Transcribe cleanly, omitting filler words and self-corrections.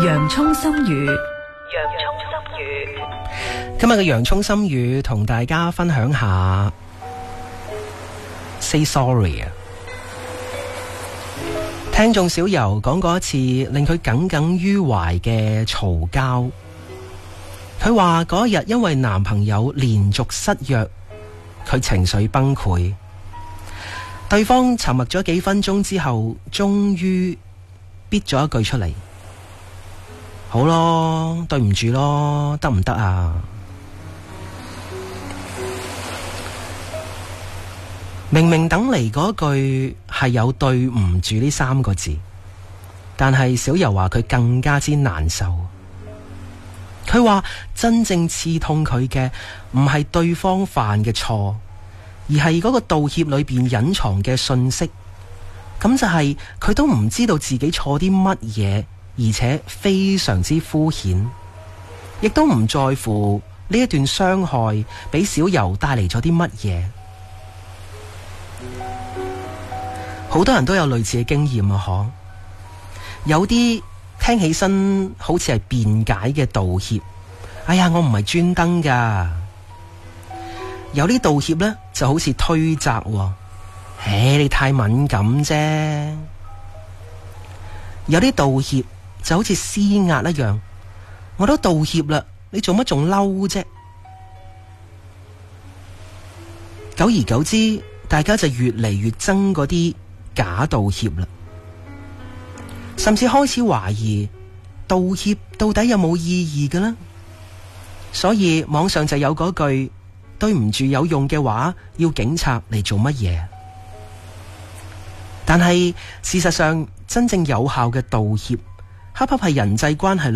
洋蔥心語， 今日嘅洋蔥心語同大家分享下 Say sorry 啊！聽眾小游講過一次令佢耿耿於懷嘅嘈交，佢話嗰日因為男朋友連續失約，佢情緒崩潰。對方沉默咗幾分鐘之後，終於逼咗一句出嚟：好咯，對唔住咯，得唔得啊？明明等嚟嗰句係有對唔住呢3個字，但係小游話佢更加之難受。佢話真正刺痛佢嘅唔係對方犯嘅錯，而係嗰個道歉裏邊隱藏嘅信息。咁就係佢都唔知道自己錯啲乜嘢，而且非常之敷衍，亦都唔在乎呢一段傷害俾小游帶嚟咗啲乜嘢。好多人都有類似嘅經驗啊，嗬。有啲聽起身好似係辯解嘅道歉，哎呀，我唔係專登噶。有啲道歉呢就好似推責，你太敏感啫。有啲道歉就好似施壓一樣，我都道歉啦，你做乜仲嬲啫？久而久之，大家就越嚟越憎嗰啲假道歉啦，甚至開始懷疑道歉到底有冇意義嘅呢？所以網上就有嗰句對唔住有用嘅話，要警察嚟做乜嘢？但係事實上真正有效嘅道歉，恰恰係人際關係